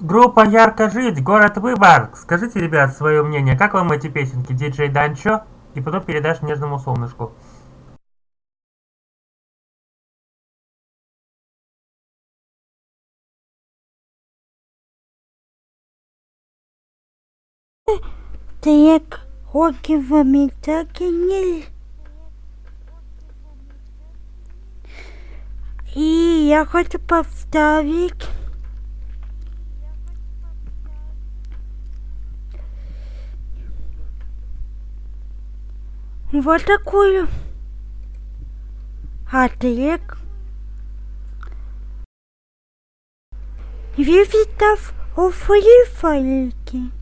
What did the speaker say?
Группа «Ярко жить», город Выборг. Скажите, ребят, свое мнение. Как вам эти песенки? Диджей Данчо? И потом передашь нежному солнышку. Трек «Руки в Метакине». И я хочу поставить вот такую. А трек «Вивитов у фрифалики».